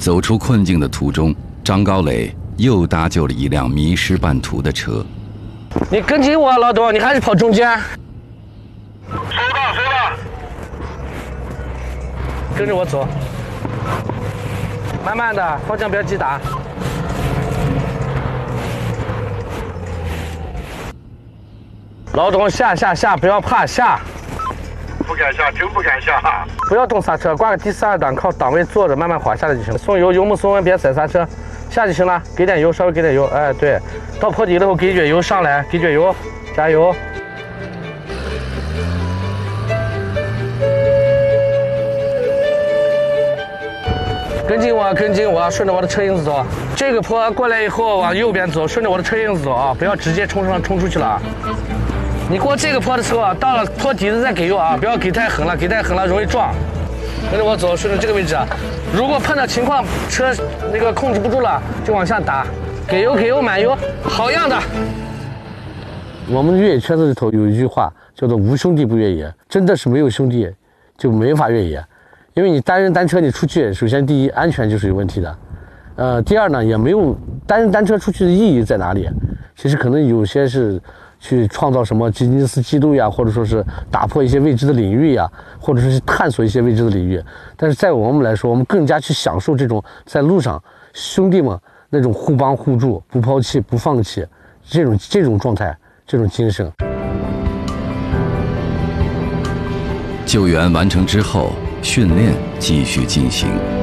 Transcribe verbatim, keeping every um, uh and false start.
走出困境的途中，张高磊又搭救了一辆迷失半途的车。 你跟紧我，老董，你还是跑中间。 收到，收到。 跟着我走，慢慢的，方向不要急打。老董，下下下，不要怕，下。 不敢下，真不敢下。 不要动刹车，挂个第四二档，靠档位坐着，慢慢滑下来就行了。松油，油门松稳，别踩刹车，下就行了。给点油，稍微给点油，哎，对，到坡底了后给一卷油上来，给卷油，加油。跟紧我，跟紧我，顺着我的车影子走。这个坡过来以后往右边走，顺着我的车影子走啊，不要直接冲上冲出去了啊。你过这个坡的时候啊，到了坡底子再给油啊，不要给太狠了，给太狠了容易撞。跟着我走，顺着这个位置啊，如果碰到情况车那个控制不住了，就往下打，给油给油满油，好样的。我们越野圈子里头有一句话叫做无兄弟不越野，真的是没有兄弟就没法越野。因为你单人单车你出去，首先第一安全就是有问题的，呃，第二呢也没有单人单车出去的意义在哪里？其实可能有些是去创造什么吉尼斯纪录呀，或者说是打破一些未知的领域呀，或者说是探索一些未知的领域。但是在我们来说，我们更加去享受这种在路上兄弟们那种互帮互助、不抛弃、不放弃这种这种状态、这种精神。 救援完成之后，训练继续进行。